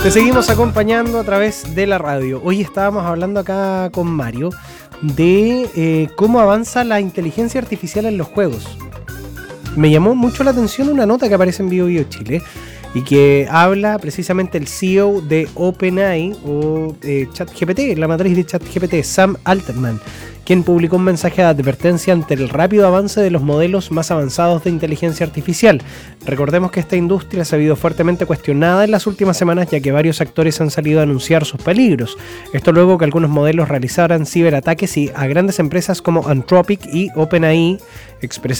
Te seguimos acompañando a través de la radio. Hoy estábamos hablando acá con Mario de cómo avanza la inteligencia artificial en los juegos. Me llamó mucho la atención una nota que aparece en BioBio Chile y que habla precisamente el CEO de OpenAI o ChatGPT, la matriz de ChatGPT, Sam Altman, quien publicó un mensaje de advertencia ante el rápido avance de los modelos más avanzados de inteligencia artificial. Recordemos que esta industria se ha visto fuertemente cuestionada en las últimas semanas, ya que varios actores han salido a anunciar sus peligros. Esto luego que algunos modelos realizaran ciberataques y a grandes empresas como Anthropic y OpenAI